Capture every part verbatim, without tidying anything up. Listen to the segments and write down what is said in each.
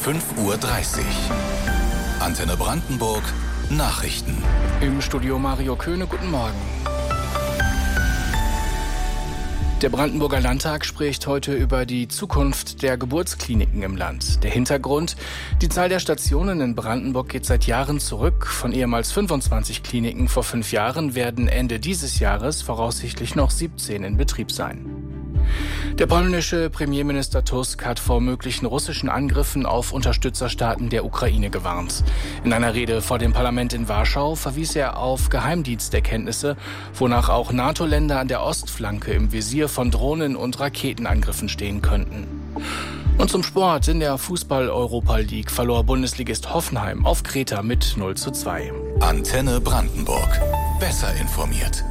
fünf Uhr dreißig. Antenne Brandenburg, Nachrichten. Im Studio Mario Köhne, guten Morgen. Der Brandenburger Landtag spricht heute über die Zukunft der Geburtskliniken im Land. Der Hintergrund: Die Zahl der Stationen in Brandenburg geht seit Jahren zurück. Von ehemals fünfundzwanzig Kliniken vor fünf Jahren werden Ende dieses Jahres voraussichtlich noch siebzehn in Betrieb sein. Der polnische Premierminister Tusk hat vor möglichen russischen Angriffen auf Unterstützerstaaten der Ukraine gewarnt. In einer Rede vor dem Parlament in Warschau verwies er auf Geheimdiensterkenntnisse, wonach auch NATO-Länder an der Ostflanke im Visier von Drohnen- und Raketenangriffen stehen könnten. Und zum Sport: In der Fußball-Europa League verlor Bundesligist Hoffenheim auf Kreta mit null zu zwei. Antenne Brandenburg. Besser informiert.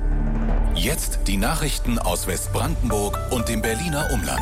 Jetzt die Nachrichten aus Westbrandenburg und dem Berliner Umland.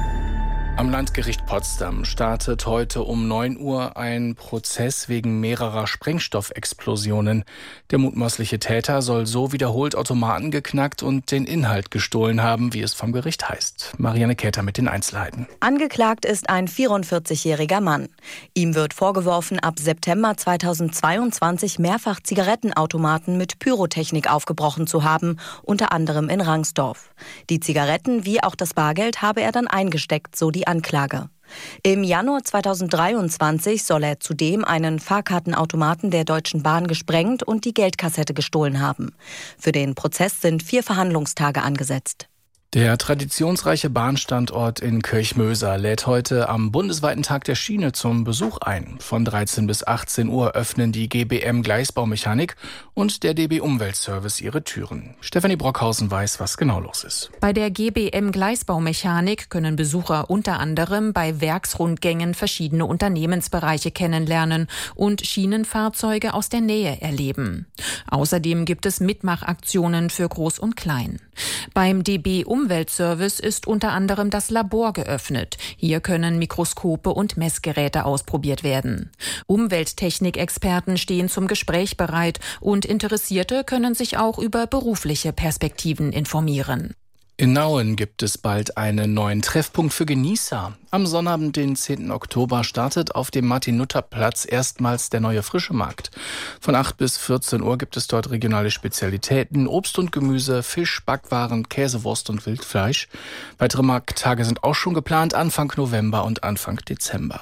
Am Landgericht Potsdam startet heute um neun Uhr ein Prozess wegen mehrerer Sprengstoffexplosionen. Der mutmaßliche Täter soll so wiederholt Automaten geknackt und den Inhalt gestohlen haben, wie es vom Gericht heißt. Marianne Käther mit den Einzelheiten. Angeklagt ist ein vierundvierzigjähriger Mann. Ihm wird vorgeworfen, ab September zweitausendzweiundzwanzig mehrfach Zigarettenautomaten mit Pyrotechnik aufgebrochen zu haben, unter anderem in Rangsdorf. Die Zigaretten wie auch das Bargeld habe er dann eingesteckt, so die Anklage. Im Januar zweitausenddreiundzwanzig soll er zudem einen Fahrkartenautomaten der Deutschen Bahn gesprengt und die Geldkassette gestohlen haben. Für den Prozess sind vier Verhandlungstage angesetzt. Der traditionsreiche Bahnstandort in Kirchmöser lädt heute am bundesweiten Tag der Schiene zum Besuch ein. Von dreizehn bis achtzehn Uhr öffnen die G B M Gleisbaumechanik und der D B Umweltservice ihre Türen. Stefanie Brockhausen weiß, was genau los ist. Bei der G B M Gleisbaumechanik können Besucher unter anderem bei Werksrundgängen verschiedene Unternehmensbereiche kennenlernen und Schienenfahrzeuge aus der Nähe erleben. Außerdem gibt es Mitmachaktionen für Groß und Klein. Beim D B Umweltservice ist unter anderem das Labor geöffnet. Hier können Mikroskope und Messgeräte ausprobiert werden. Umwelttechnikexperten stehen zum Gespräch bereit und Interessierte können sich auch über berufliche Perspektiven informieren. In Nauen gibt es bald einen neuen Treffpunkt für Genießer. Am Sonnabend, den zehnten Oktober, startet auf dem Martin-Luther-Platz erstmals der neue Frischemarkt. Von acht bis vierzehn Uhr gibt es dort regionale Spezialitäten, Obst und Gemüse, Fisch, Backwaren, Käsewurst und Wildfleisch. Weitere Markttage sind auch schon geplant, Anfang November und Anfang Dezember.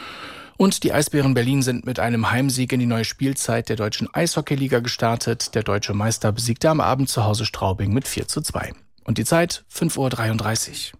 Und die Eisbären Berlin sind mit einem Heimsieg in die neue Spielzeit der Deutschen Eishockeyliga gestartet. Der deutsche Meister besiegte am Abend zu Hause Straubing mit vier zu zwei. Und die Zeit fünf Uhr dreiunddreißig.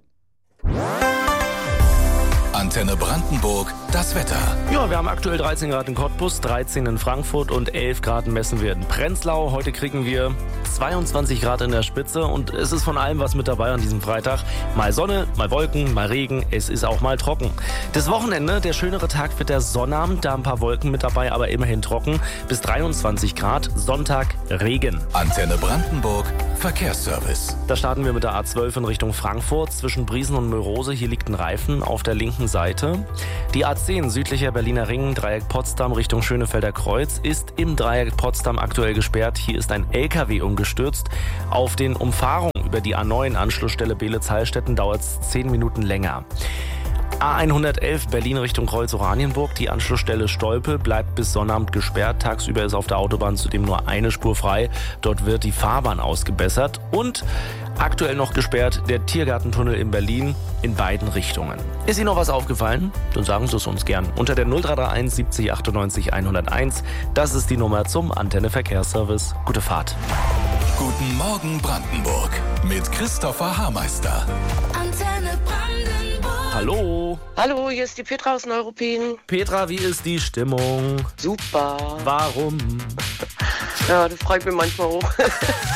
Antenne Brandenburg, das Wetter. Ja, wir haben aktuell dreizehn Grad in Cottbus, dreizehn in Frankfurt und elf Grad messen wir in Prenzlau. Heute kriegen wir zweiundzwanzig Grad in der Spitze und es ist von allem was mit dabei an diesem Freitag. Mal Sonne, mal Wolken, mal Regen, es ist auch mal trocken. Das Wochenende, der schönere Tag wird der Sonnabend, da ein paar Wolken mit dabei, aber immerhin trocken. Bis dreiundzwanzig Grad, Sonntag Regen. Antenne Brandenburg, Verkehrsservice. Da starten wir mit der A zwölf in Richtung Frankfurt. Zwischen Briesen und Mörose, hier liegt ein Reifen auf der linken Seite. Die A zehn südlicher Berliner Ring, Dreieck Potsdam Richtung Schönefelder Kreuz, ist im Dreieck Potsdam aktuell gesperrt. Hier ist ein L K W umgestürzt. Auf den Umfahrungen über die A neun Anschlussstelle Beelitz-Heilstätten dauert es zehn Minuten länger. A hundertelf Berlin Richtung Kreuz-Oranienburg. Die Anschlussstelle Stolpe bleibt bis Sonnabend gesperrt. Tagsüber ist auf der Autobahn zudem nur eine Spur frei. Dort wird die Fahrbahn ausgebessert. Und aktuell noch gesperrt der Tiergartentunnel in Berlin in beiden Richtungen. Ist Ihnen noch was aufgefallen? Dann sagen Sie es uns gern. Unter der null drei drei eins siebzig achtundneunzig hunderteins. Das ist die Nummer zum Antenne Verkehrsservice. Gute Fahrt. Guten Morgen Brandenburg mit Christopher Haarmeister. Antenne Brandenburg. Hallo. Hallo, hier ist die Petra aus Neuruppin. Petra, wie ist die Stimmung? Super. Warum? Ja, das freut mich manchmal auch.